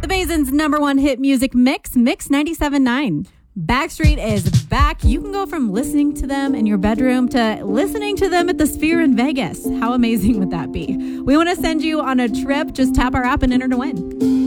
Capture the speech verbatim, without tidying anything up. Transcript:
The Basin's number one hit music mix, Mix ninety-seven point nine. Backstreet is back. You can go from listening to them in your bedroom to listening to them at the Sphere in Vegas. How amazing would that be? We want to send you on a trip. Just tap our app and enter to win.